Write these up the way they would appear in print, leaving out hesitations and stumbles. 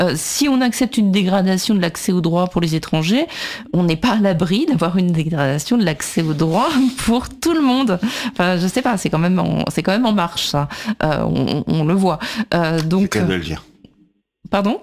Si on accepte une dégradation de l'accès aux droits pour les étrangers, on n'est pas à l'abri d'avoir une dégradation de l'accès aux droits pour tout le monde. Enfin, je sais pas, c'est quand même en marche, ça. On le voit. Donc, c'est le cas de le dire. Pardon ?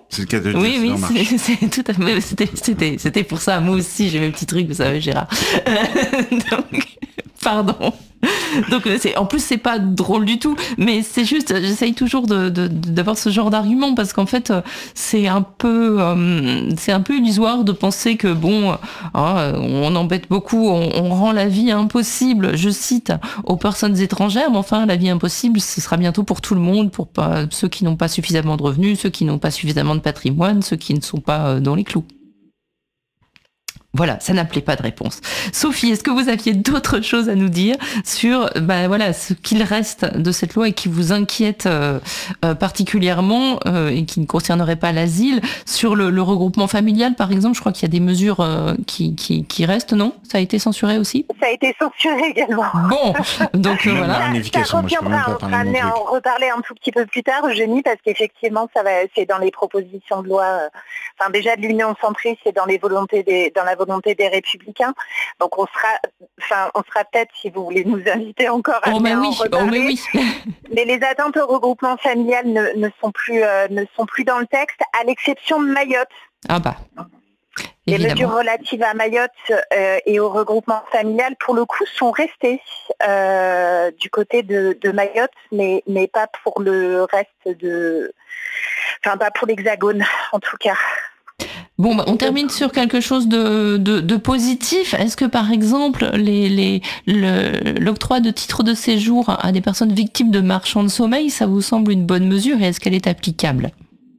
C'est le cas de le dire. Oui, c'est tout à fait. C'était pour ça. Moi aussi, j'ai mes petits trucs, vous savez, Gérard. Donc, pardon. Donc en plus c'est pas drôle du tout, mais c'est juste, j'essaye toujours d'avoir ce genre d'argument parce qu'en fait c'est un peu illusoire de penser que on embête beaucoup, on rend la vie impossible, je cite, aux personnes étrangères, mais enfin la vie impossible ce sera bientôt pour tout le monde, pour ceux qui n'ont pas suffisamment de revenus, ceux qui n'ont pas suffisamment de patrimoine, ceux qui ne sont pas dans les clous. Voilà, ça n'appelait pas de réponse. Sophie, est-ce que vous aviez d'autres choses à nous dire sur ce qu'il reste de cette loi et qui vous inquiète particulièrement et qui ne concernerait pas l'asile, sur le regroupement familial par exemple? Je crois qu'il y a des mesures qui restent, non? Ça a été censuré aussi? Ça a été censuré également. Bon, donc voilà. Ça reviendra, on va en reparler un tout petit peu plus tard, Eugénie, parce qu'effectivement c'est dans les propositions de loi, déjà de l'Union centriste, c'est dans la volonté des Républicains. Donc on sera peut-être, si vous voulez nous inviter encore à en reparler. Oui. Mais les attentes au regroupement familial ne sont plus dans le texte, à l'exception de Mayotte. Ah bah. Les Évidemment. mesures relatives à Mayotte et au regroupement familial, pour le coup, sont restées du côté de Mayotte, mais pas pour le reste pas pour l'Hexagone, en tout cas. Bon, on termine sur quelque chose de positif. Est-ce que, par exemple, l'octroi de titres de séjour à des personnes victimes de marchands de sommeil, ça vous semble une bonne mesure et est-ce qu'elle est applicable?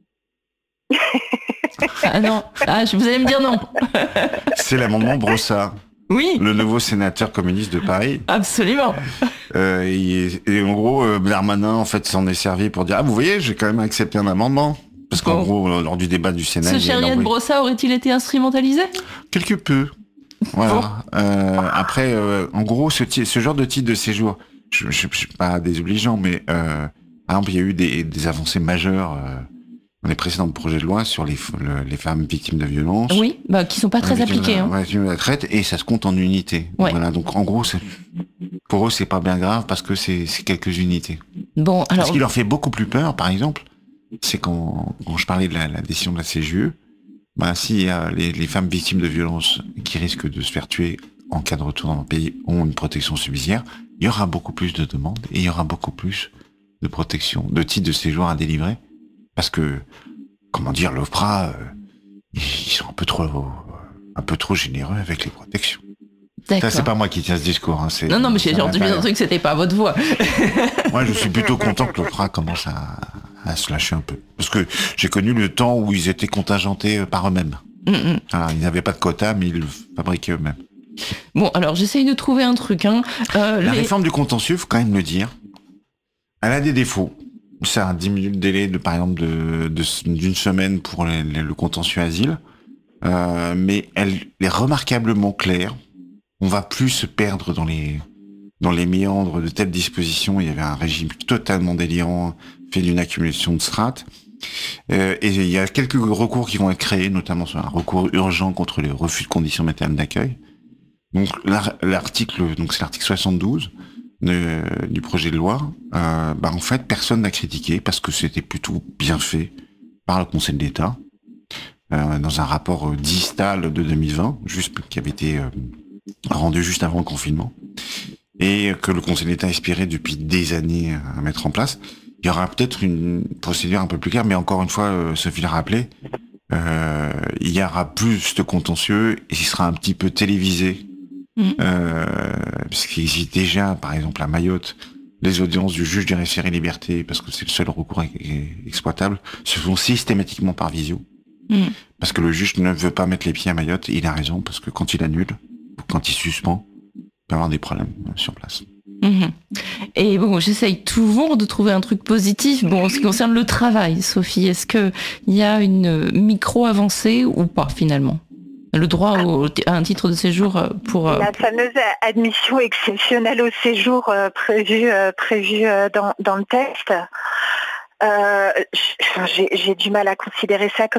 Ah non, vous allez me dire non. C'est l'amendement Brossard. Oui. Le nouveau sénateur communiste de Paris. Absolument. Et en gros, Darmanin, en fait, s'en est servi pour dire « Ah, vous voyez, j'ai quand même accepté un amendement ». Parce qu'en gros, lors du débat du Sénat... Ce chérien de Brossard aurait-il été instrumentalisé? Quelque peu. Voilà. Après, en gros, ce genre de titre de séjour, je suis pas désobligeant, mais par exemple, il y a eu des avancées majeures dans les précédents projets de loi sur les femmes victimes de violences. Oui, qui sont pas très appliquées. Victimes de la traite, et ça se compte en unités. Ouais. Voilà, donc en gros, pour eux, c'est pas bien grave parce que c'est quelques unités. Bon, alors... Ce qui leur fait beaucoup plus peur, par exemple, c'est quand je parlais de la décision de la CGE, s'il y a les femmes victimes de violences qui risquent de se faire tuer en cas de retour dans leur pays ont une protection subsidiaire, il y aura beaucoup plus de demandes et il y aura beaucoup plus de protection, de titres de séjour à délivrer, parce que, l'OFPRA, ils sont un peu trop généreux avec les protections. Ça, c'est pas moi qui tiens ce discours. Non, mais j'ai entendu un truc, c'était pas votre voix. Moi, je suis plutôt content que l'OFPRA commence à se lâcher un peu. Parce que j'ai connu le temps où ils étaient contingentés par eux-mêmes. Alors, ils n'avaient pas de quota, mais ils le fabriquaient eux-mêmes. Bon, alors, j'essaye de trouver un truc. La réforme du contentieux, faut quand même le dire, elle a des défauts. Ça diminue le délai, par exemple, d'une semaine pour le contentieux asile. Mais elle est remarquablement claire. On va plus se perdre dans les méandres de telles dispositions. Il y avait un régime totalement délirant, fait d'une accumulation de strates. Et il y a quelques recours qui vont être créés, notamment sur un recours urgent contre les refus de conditions matérielles d'accueil. Donc c'est l'article 72 du projet de loi. En fait, personne n'a critiqué parce que c'était plutôt bien fait par le Conseil d'État dans un rapport distal de 2020, qui avait été rendu juste avant le confinement, et que le Conseil d'État aspirait depuis des années à mettre en place. Il y aura peut-être une procédure un peu plus claire, mais encore une fois, Sophie l'a rappelé, il y aura plus de contentieux et il sera un petit peu télévisé, parce qu'il existe déjà, par exemple à Mayotte, les audiences du juge des référés liberté, parce que c'est le seul recours exploitable, se font systématiquement par visio. Parce que le juge ne veut pas mettre les pieds à Mayotte, et il a raison, parce que quand il annule, quand il suspend, il peut y avoir des problèmes sur place. Et bon, j'essaye toujours de trouver un truc positif. Bon, en ce qui concerne le travail, Sophie, est-ce qu'il y a une micro-avancée ou pas, finalement? Le droit à un titre de séjour pour... La fameuse admission exceptionnelle au séjour prévue dans le texte. J'ai du mal à considérer ça comme